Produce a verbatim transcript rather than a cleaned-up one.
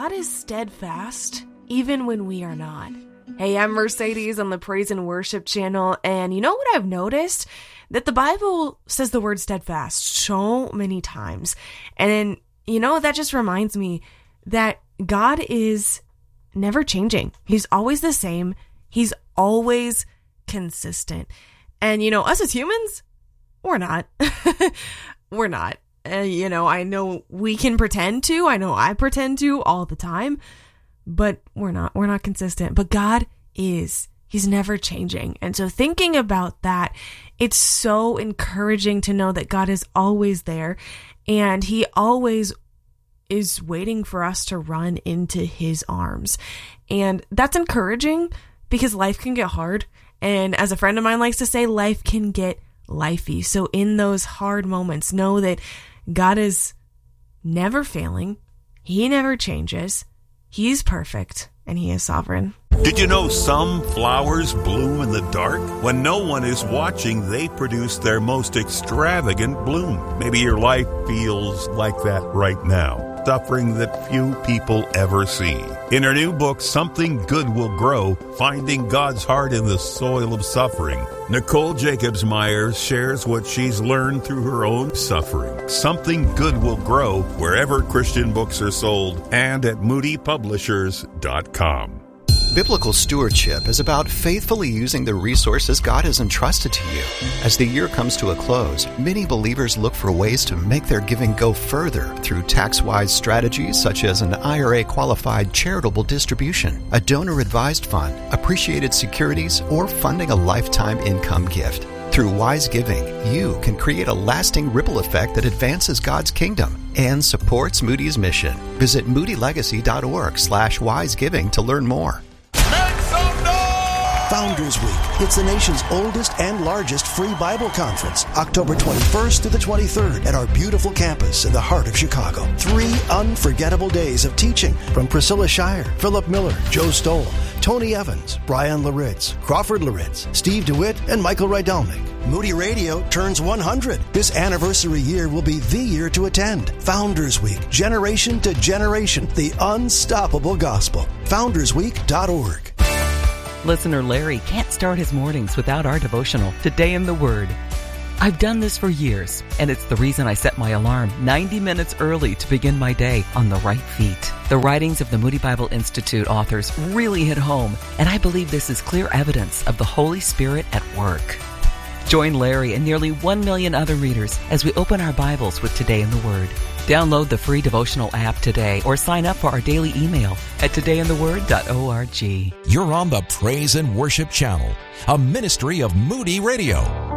God is steadfast even when we are not. Hey, I'm Mercedes on the Praise and Worship channel, and you know what I've noticed? That the Bible says the word steadfast so many times. And then, you know, that just reminds me that God is never changing. He's always the same. He's always consistent. And, you know, us as humans, we're not. We're not. Uh, you know, I know we can pretend to. I know I pretend to all the time. But we're not. We're not consistent. But God is. He's never changing. And so thinking about that, it's so encouraging to know that God is always there. And he always is waiting for us to run into his arms. And that's encouraging because life can get hard. And as a friend of mine likes to say, life can get lifey. So in those hard moments, know that God is never failing. He never changes. He's perfect and he is sovereign. Did you know some flowers bloom in the dark? When no one is watching, they produce their most extravagant bloom. Maybe your life feels like that right now, suffering that few people ever see. In her new book, Something Good Will Grow, Finding God's Heart in the Soil of Suffering, Nicole Jacobs Myers shares what she's learned through her own suffering. Something Good Will Grow wherever Christian books are sold and at moody publishers dot com. Biblical stewardship is about faithfully using the resources God has entrusted to you. As the year comes to a close, many believers look for ways to make their giving go further through tax-wise strategies such as an I R A-qualified charitable distribution, a donor-advised fund, appreciated securities, or funding a lifetime income gift. Through wise giving, you can create a lasting ripple effect that advances God's kingdom and supports Moody's mission. Visit moody legacy dot org slash wise giving to learn more. Founders Week. It's the nation's oldest and largest free Bible conference, October twenty-first to the twenty-third at our beautiful campus in the heart of Chicago. Three unforgettable days of teaching from Priscilla Shire, Philip Miller, Joe Stoll, Tony Evans, Brian Laritz, Crawford Laritz, Steve DeWitt, and Michael Rydelnik. Moody Radio turns one hundred. This anniversary year will be the year to attend. Founders Week, generation to generation, the unstoppable gospel. founders week dot org. Listener Larry can't start his mornings without our devotional, Today in the Word. I've done this for years, and it's the reason I set my alarm ninety minutes early to begin my day on the right feet. The writings of the Moody Bible Institute authors really hit home, and I believe this is clear evidence of the Holy Spirit at work. Join Larry and nearly one million other readers as we open our Bibles with Today in the Word. Download the free devotional app today or sign up for our daily email at today in the word dot org. You're on the Praise and Worship Channel, a ministry of Moody Radio.